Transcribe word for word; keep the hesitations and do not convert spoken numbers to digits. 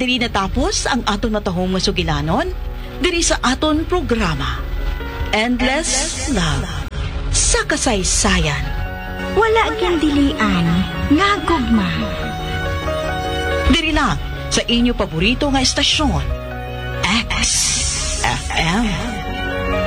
diri natapos ang aton matahong masugilanon diri sa aton programa Endless Love sa kasaysayan. Wala gyud dilian nga gugma. Diri lang sa inyo paborito nga estasyon X F M.